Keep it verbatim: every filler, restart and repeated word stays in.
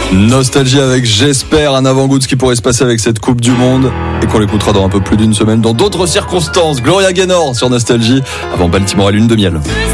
Nostalgie avec J'espère, un avant-goût de ce qui pourrait se passer avec cette Coupe du Monde et qu'on l'écoutera dans un peu plus d'une semaine dans d'autres circonstances. Gloria Gaynor sur Nostalgie avant Baltimore à lune de miel.